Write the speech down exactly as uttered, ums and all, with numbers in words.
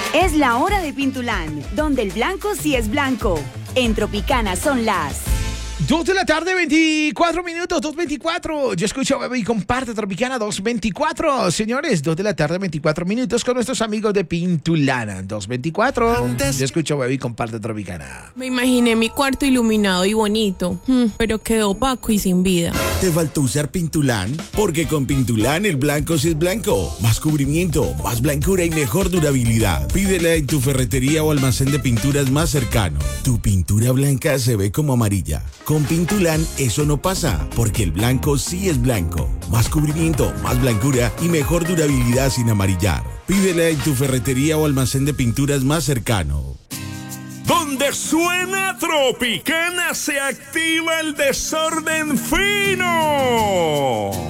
Es la hora de Pintulán, donde el blanco sí es blanco. En Tropicana son las dos de la tarde, veinticuatro minutos, dos veinticuatro. Yo escucho, bebé, y comparte Tropicana dos veinticuatro. Señores, dos de la tarde, veinticuatro minutos con nuestros amigos de Pintulana dos veinticuatro. Yo escucho, bebé, y comparte Tropicana. Me imaginé mi cuarto iluminado y bonito, pero quedó opaco y sin vida. ¿Te faltó usar Pintulán? Porque con Pintulán el blanco sí es blanco. Más cubrimiento, más blancura y mejor durabilidad. Pídela en tu ferretería o almacén de pinturas más cercano. Tu pintura blanca se ve como amarilla. Con Pintulán eso no pasa, porque el blanco sí es blanco. Más cubrimiento, más blancura y mejor durabilidad sin amarillar. Pídela en tu ferretería o almacén de pinturas más cercano. Donde suena Tropicana se activa el desorden fino.